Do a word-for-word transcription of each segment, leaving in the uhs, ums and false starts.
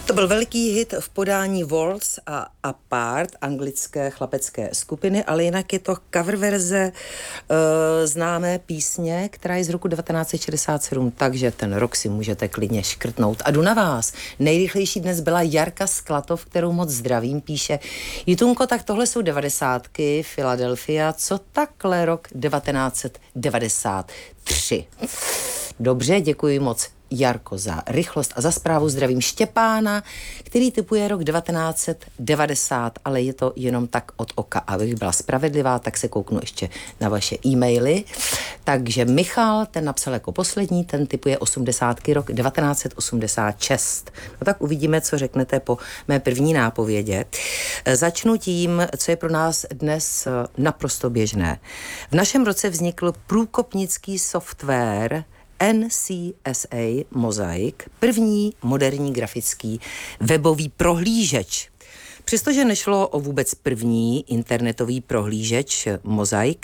To byl veliký hit v podání Waltz a Apart, anglické chlapecké skupiny, ale jinak je to cover verze uh, známé písně, která je z roku devatenáct set šedesát sedm, takže ten rok si můžete klidně škrtnout. A jdu na vás. Nejrychlejší dnes byla Jarka Sklatov, kterou moc zdravím, píše: Jitunko, tak tohle jsou devadesátky, Philadelphia, co takhle rok devatenáct set devadesát tři. Dobře, děkuji moc, Jarko, za rychlost a za zprávu. Zdravím Štěpána, který typuje rok devatenáct set devadesát, ale je to jenom tak od oka. Abych byla spravedlivá, tak se kouknu ještě na vaše e-maily. Takže Michal, ten napsal jako poslední, ten typuje osmdesátky, rok devatenáct set osmdesát šest. No tak uvidíme, co řeknete po mé první nápovědě. Začnu tím, co je pro nás dnes naprosto běžné. V našem roce vznikl průkopnický software N C S A Mosaic, první moderní grafický webový prohlížeč. Přestože nešlo o vůbec první internetový prohlížeč Mosaic,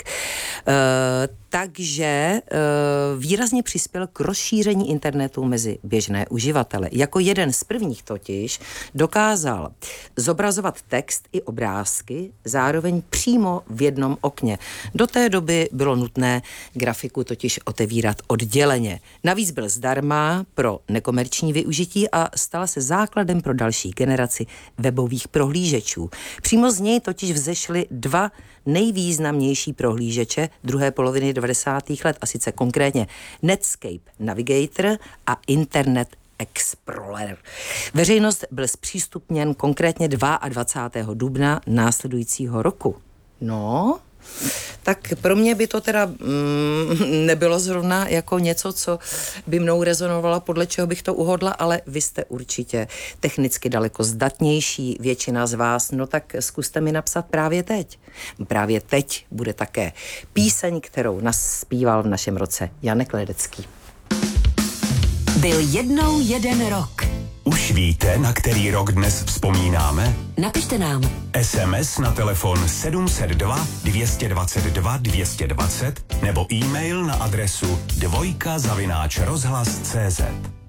eh, takže eh, výrazně přispěl k rozšíření internetu mezi běžné uživatele. Jako jeden z prvních totiž dokázal zobrazovat text i obrázky zároveň přímo v jednom okně. Do té doby bylo nutné grafiku totiž otevírat odděleně. Navíc byl zdarma pro nekomerční využití a stala se základem pro další generaci webových prohlížečů. Přímo z něj totiž vzešly dva nejvýznamnější prohlížeče druhé poloviny devadesátých let, a sice konkrétně Netscape Navigator a Internet Explorer. Veřejnost byl zpřístupněn konkrétně dvacátého druhého dubna následujícího roku. No, tak pro mě by to teda mm, nebylo zrovna jako něco, co by mnou rezonovalo, podle čeho bych to uhodla, ale vy jste určitě technicky daleko zdatnější, většina z vás, no tak zkuste mi napsat právě teď. Právě teď bude také píseň, kterou naspíval v našem roce Janek Ledecký. Byl jednou jeden rok. Už víte, na který rok dnes vzpomínáme? Napište nám. es em es na telefon sedm set dva dvě dvacet dva dvě dvacet nebo e-mail na adresu dvojka zavináč rozhlas tečka cé zet.